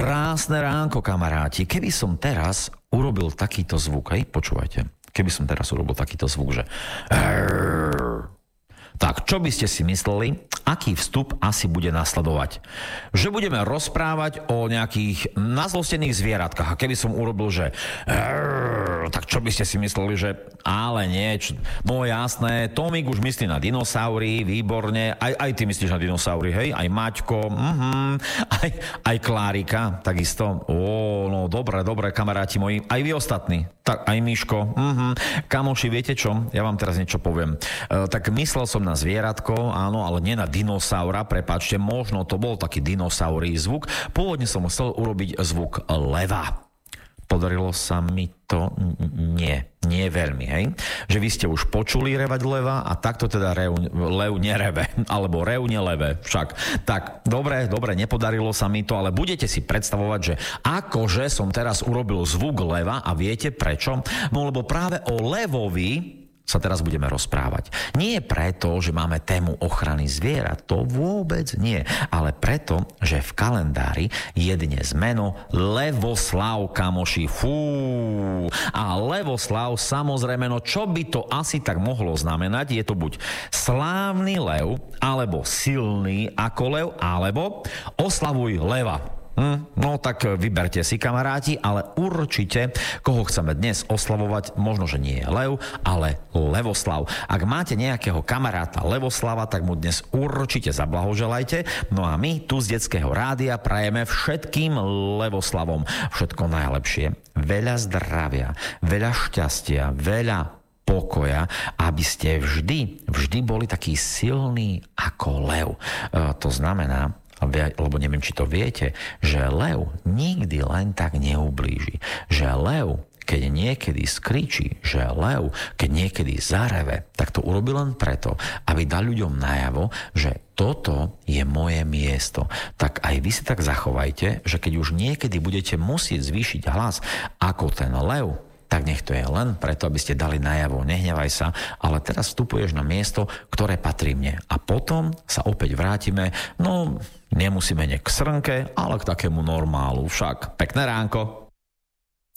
Krásne ránko, kamaráti. Keby som teraz urobil takýto zvuk, hej, počúvajte. Keby som teraz urobil takýto zvuk, že... Tak, čo by ste si mysleli, aký vstup asi bude nasledovať? Že budeme rozprávať o nejakých nazlostených zvieratkách. A keby som urobil, že... Tak čo by ste si mysleli, že... Ale nie, no jasné, Tomík už myslí na dinosaury, výborne. Aj ty myslíš na dinosaury, hej? Aj Maťko, aj Klárika, takisto. No dobre, kamaráti moji. Aj vy ostatní. Tak, aj Miško. Kamoši, viete čo? Ja vám teraz niečo poviem. Tak myslel som na zvieratko, áno, ale nie na dinosaura, prepáčte, možno to bol taký dinosaurí zvuk. Pôvodne som chcel urobiť zvuk leva. Podarilo sa mi to? Nie veľmi, hej? Že vy ste už počuli revať leva a takto teda lev nereve, alebo rev neleve, však. Tak, dobre, nepodarilo sa mi to, ale budete si predstavovať, že akože som teraz urobil zvuk leva a viete prečo? No lebo práve o levovi sa teraz budeme rozprávať. Nie preto, že máme tému ochrany zvierat, to vôbec nie, ale preto, že v kalendári je dnes meno Levoslav, kamoši. A Levoslav, samozrejme, no čo by to asi tak mohlo znamenať? Je to buď slávny lev, alebo silný ako lev, alebo oslavuj leva. No tak vyberte si, kamaráti, ale určite, koho chceme dnes oslavovať, možno, že nie je Lev, ale Levoslav. Ak máte nejakého kamaráta Levoslava, tak mu dnes určite zablahoželajte. No a my tu z Detského rádia prajeme všetkým Levoslavom všetko najlepšie. Veľa zdravia, veľa šťastia, veľa pokoja, aby ste vždy boli takí silní ako lev. To znamená, lebo neviem, či to viete, že lev nikdy len tak neublíži. Že lev, keď niekedy skričí, že lev, keď niekedy zareve, tak to urobí len preto, aby dal ľuďom najavo, že toto je moje miesto. Tak aj vy si tak zachovajte, že keď už niekedy budete musieť zvýšiť hlas ako ten lev, tak nech to je len preto, aby ste dali najavo, nehnevaj sa, ale teraz vstupuješ na miesto, ktoré patrí mne. A potom sa opäť vrátime, no nemusíme nie k srnke, ale k takému normálu však. Pekné ránko.